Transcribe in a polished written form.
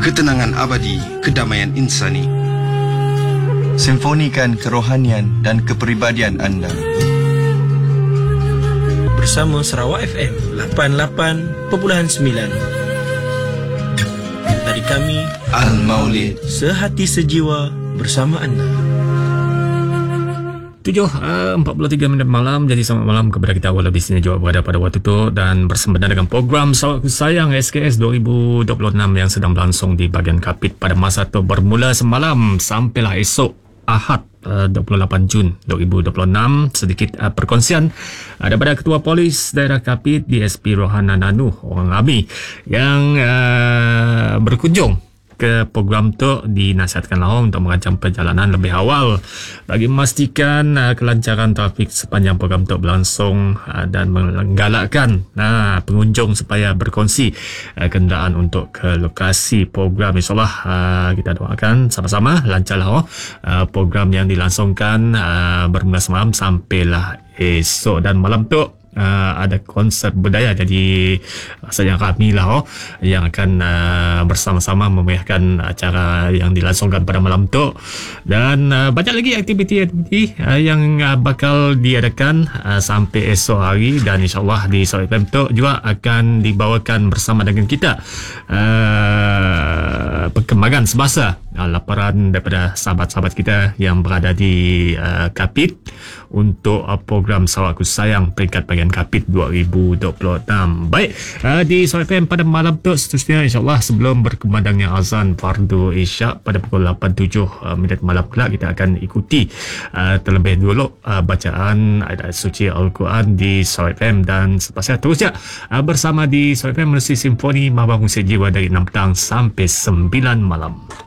ketenangan abadi, kedamaian insani. Simfonikan kerohanian dan kepribadian anda. Bersama Sarawak FM 88.9. Dari kami Al-Maulid, sehati sejiwa bersama anda. 7.43 malam. Jadi selamat malam kepada kita awal bisnes juga berada pada waktu itu dan bersempena dengan program Sarawak Sayang SKS 2026 yang sedang berlangsung di bahagian Kapit pada masa itu bermula semalam sampailah esok Ahad 28 Jun 2026. Sedikit perkongsian daripada Ketua Polis Daerah Kapit DSP Rohana Nanu orang AMI yang berkunjung ke program tu dinasihatkan untuk merancang perjalanan lebih awal bagi memastikan kelancaran trafik sepanjang program tu berlangsung dan menggalakkan pengunjung supaya berkongsi kenderaan untuk ke lokasi program. InsyaAllah kita doakan sama-sama lancarlah program yang dilangsungkan bermula semalam sampailah esok. Dan malam tu ada konsert budaya, jadi saya kami lah yang akan bersama-sama memeriahkan acara yang dilangsungkan pada malam tu. Dan banyak lagi aktiviti yang bakal diadakan sampai esok hari, dan insyaAllah di Sarawak FM tu juga akan dibawakan bersama dengan kita perkembangan semasa laporan daripada sahabat-sahabat kita yang berada di Kapit untuk program Sarawak Sayang peringkat bahagian Kapit 2026. Baik, di Sarawak FM pada malam tu seterusnya insyaAllah sebelum berkumandangnya azan fardu isyak pada pukul 8.07 malam kelak, kita akan ikuti terlebih dulu bacaan ayat suci Al-Quran di Sarawak FM, dan sepasnya terusnya bersama di Sarawak FM melalui Simfoni Mabang Musik Jiwa dari 6 petang sampai 9 malam.